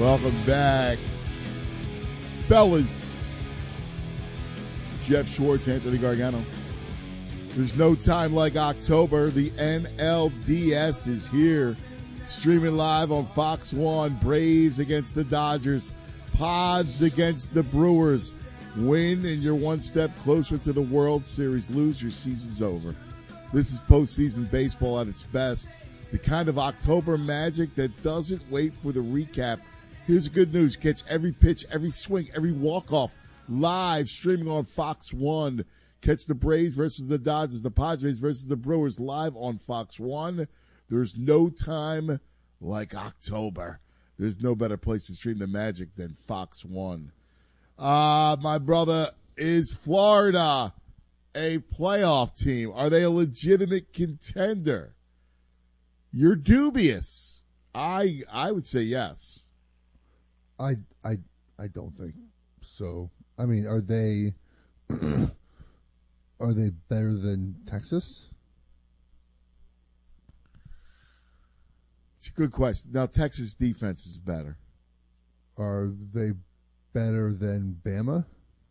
Welcome back, fellas. Jeff Schwartz, Anthony Gargano. There's no time like October. The NLDS is here. Streaming live on Fox 1. Braves against the Dodgers. Pods against the Brewers. Win and you're one step closer to the World Series. Lose, your season's over. This is postseason baseball at its best. The kind of October magic that doesn't wait for the recap. Here's the good news. Catch every pitch, every swing, every walk-off live streaming on Fox 1. Catch the Braves versus the Dodgers, the Padres versus the Brewers live on Fox 1. There's no time like October. There's no better place to stream the magic than Fox 1. My brother, is Florida a playoff team? Are they a legitimate contender? You're dubious. I would say yes. I don't think so. I mean, are they better than Texas? It's a good question. Now, Texas defense is better. Are they better than Bama?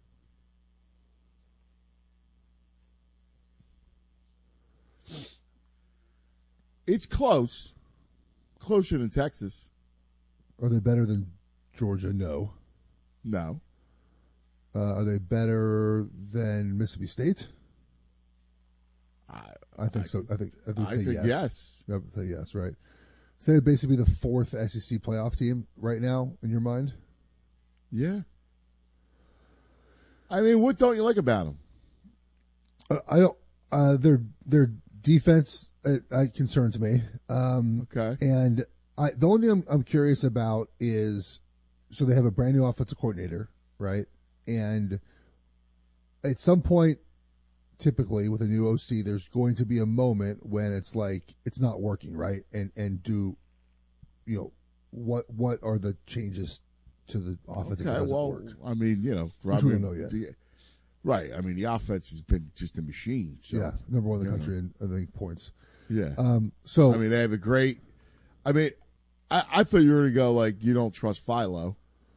It's close. Closer than Texas. Are they better than Georgia? No. No. Are they better than Mississippi State? I think so. I think yes. I would say yes, right. So they'd basically be the fourth SEC playoff team right now in your mind? Yeah. I mean, what don't you like about them? I don't. Their defense concerns me. Okay. And the only thing I'm curious about is, so they have a brand new offensive coordinator, right? And at some point, typically with a new OC, there's going to be a moment when it's like it's not working, right? And do, what are the changes to the offense? Okay, well, work? I mean, which we don't know yet. Right. I mean, the offense has been just a machine. So, yeah, number one in the country in, I think, points. Yeah. So I mean, they have a great. I mean, I thought you were going to go like you don't trust Philo.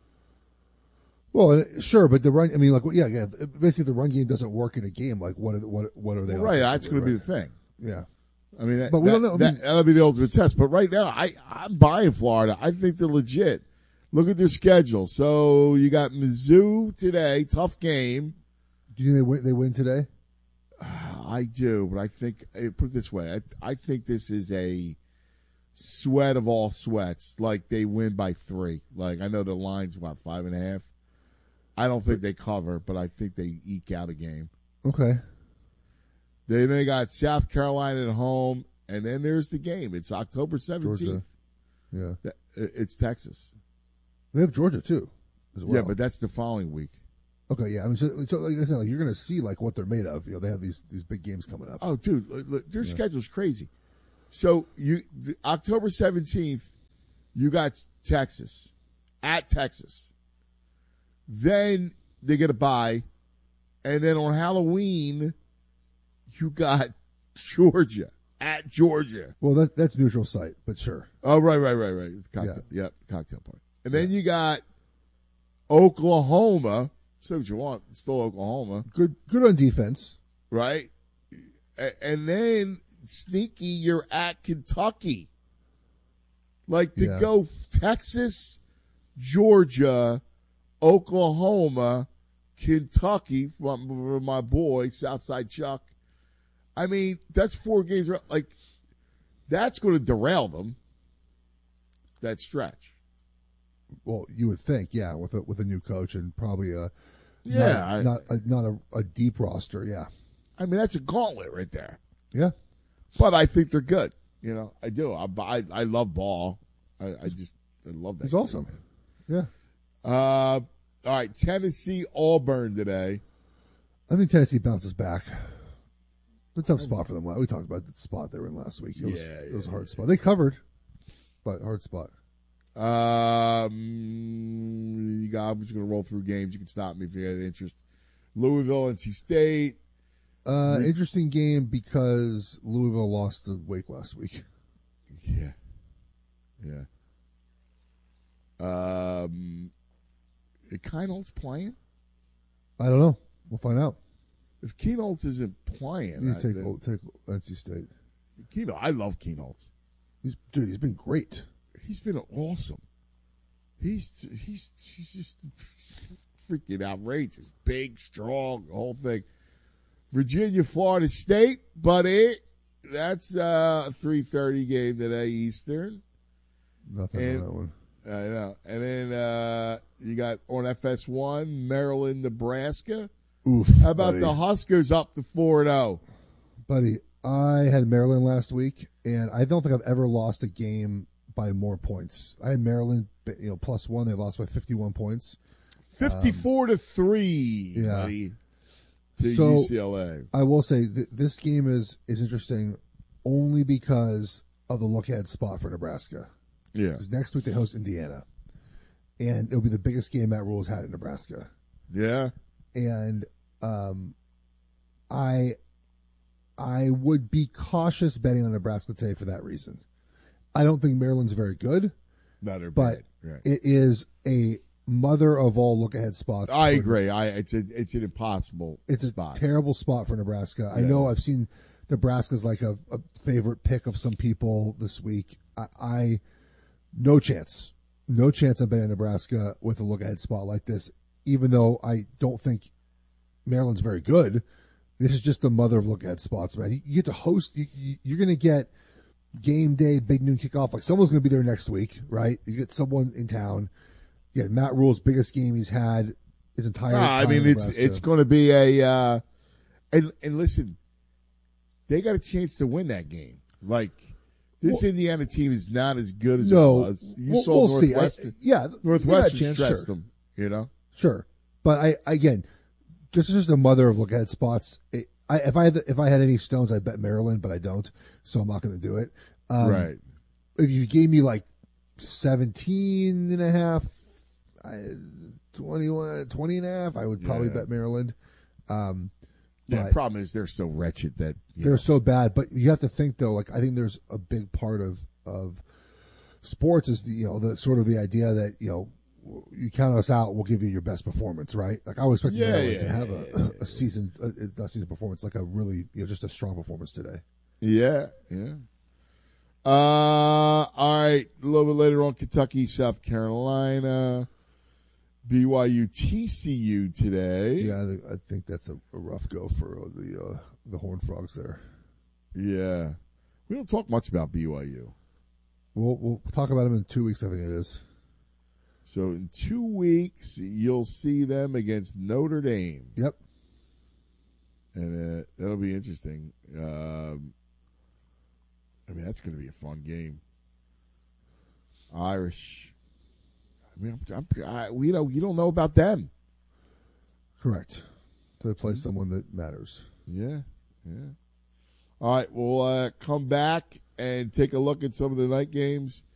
Well, sure, but the run. I mean, like, yeah. Basically, the run game doesn't work in a game. Like, what are they? Well, right, that's going to be the thing. Yeah. I mean, but we don't know. That'll be the ultimate test. But right now, I'm buying Florida. I think they're legit. Look at their schedule. So you got Mizzou today, tough game. Do you think they win today? I do, but I think, put it this way, I think this is a sweat of all sweats. Like they win by 3. Like I know the line's about 5.5. I don't think they cover, but I think they eke out a game. Okay. They got South Carolina at home, and then there's the game. It's October 17th. Georgia. Yeah. It's Texas. They have Georgia too, as well. Yeah, but that's the following week. Okay, yeah. I mean, so like I said, like you're going to see like what they're made of. They have these big games coming up. Oh, dude, their schedule's crazy. So October 17th, you got Texas at Texas. Then they get a bye, and then on Halloween, you got Georgia at Georgia. Well, that's neutral site, but sure. Oh, right. It's cocktail. Yeah. Yep, cocktail party. And then you got Oklahoma. Say what you want. It's still Oklahoma. Good on defense. Right? And then, sneaky, you're at Kentucky. Like, to go Texas, Georgia, Oklahoma, Kentucky, from my boy, Southside Chuck. I mean, that's 4 games. Like, that's going to derail them, that stretch. Well, you would think, yeah, with a new coach and probably not a deep roster, yeah. I mean, that's a gauntlet right there. Yeah, but I think they're good. I do. I love ball. I love that. It's awesome. Yeah. All right, Tennessee Auburn today. I think Tennessee bounces back. It's a tough spot for them. We talked about the spot they were in last week. It was a hard spot. They covered, but hard spot. I'm just going to roll through games. You can stop me if you have interest. Louisville, NC State. Interesting game because Louisville lost to Wake last week. Yeah. Is Keinholz playing? I don't know. We'll find out. If Keinholz isn't playing, You take NC State. I love Keinholz. He's been great. He's been awesome. He's just freaking outrageous. Big, strong, the whole thing. Virginia, Florida State, buddy. That's a 3:30 game today, Eastern. Nothing on that one. I know. And then you got on FS1, Maryland, Nebraska. Oof. How about buddy. the Huskers up to 4-0? Buddy, I had Maryland last week, and I don't think I've ever lost a game by more points. I had Maryland, +1. They lost by 51 points. 54-3, yeah. buddy, to So, UCLA. I will say this game is interesting only because of the look-ahead spot for Nebraska. Yeah. Because next week they host Indiana, and it'll be the biggest game Matt Rule has had in Nebraska. Yeah. And I would be cautious betting on Nebraska today for that reason. I don't think Maryland's very good, Not her but bad. Right. it is a mother of all look-ahead spots. I agree. It's an impossible It's a spot. terrible spot for Nebraska. I Yeah. know I've seen Nebraska's like a favorite pick of some people this week. I no chance I'm betting on Nebraska with a look-ahead spot like this, even though I don't think Maryland's very good. This is just the mother of look-ahead spots, man. You get to host. You're going to get game day, big noon kickoff. Like someone's going to be there next week, right? You get someone in town. Yeah, Matt Rule's biggest game he's had his entire time. I mean, in it's going to be a and listen, they got a chance to win that game. Like this Indiana team is not as good as it was. You saw we'll Northwestern. see. Northwestern stressed sure. them. You know, Sure, but again, this is just a mother of look-ahead spots. If I had any stones, I'd bet Maryland, but I don't, so I'm not going to do it. right? If you gave me like 17 and a half, 21, 20 and a half, I would probably bet Maryland. The but problem is they're so wretched that they're so bad. But you have to think though, like I think there's a big part of sports is the sort of the idea that you count us out, we'll give you your best performance, right? Like I would expect Maryland to have a season, not season performance, like a really just a strong performance today. Yeah. All right. A little bit later on, Kentucky, South Carolina, BYU, TCU today. Yeah, I think that's a rough go for the Horned Frogs there. Yeah, we don't talk much about BYU. We'll talk about them in 2 weeks. I think it is. So in 2 weeks, you'll see them against Notre Dame. Yep. And that'll be interesting. That's going to be a fun game. Irish. You don't know about them. Correct. So they play someone that matters. Yeah. All right, we'll come back and take a look at some of the night games